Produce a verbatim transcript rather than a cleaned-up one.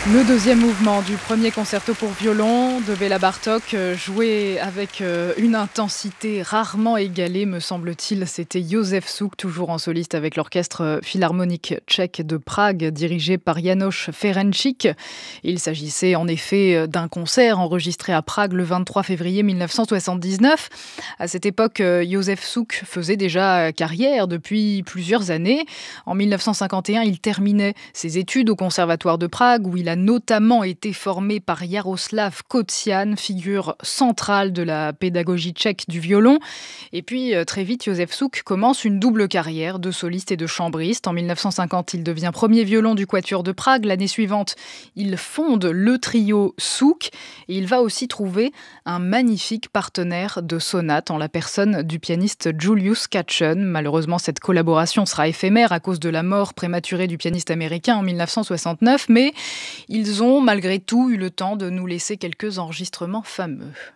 Le deuxième mouvement du premier concerto pour violon de Béla Bartók, euh, joué avec euh, une intensité rarement égalée, me semble-t-il. C'était Józef Suk, toujours en soliste avec l'orchestre philharmonique tchèque de Prague, dirigé par János Ferencsik. Il s'agissait en effet d'un concert enregistré à Prague le vingt-trois février mille neuf cent soixante-dix-neuf. À cette époque, Józef Suk faisait déjà carrière depuis plusieurs années. En mille neuf cent cinquante et un, il terminait ses études au conservatoire de Prague, où il a notamment été formé par Jaroslav Kocian, figure centrale de la pédagogie tchèque du violon. Et puis, très vite, Józef Suk commence une double carrière de soliste et de chambriste. En mille neuf cent cinquante, il devient premier violon du Quatuor de Prague. L'année suivante, il fonde le trio Suk. Et il va aussi trouver un magnifique partenaire de sonate en la personne du pianiste Julius Katchen. Malheureusement, cette collaboration sera éphémère à cause de la mort prématurée du pianiste américain en mille neuf cent soixante-neuf, mais ils ont malgré tout eu le temps de nous laisser quelques enregistrements fameux.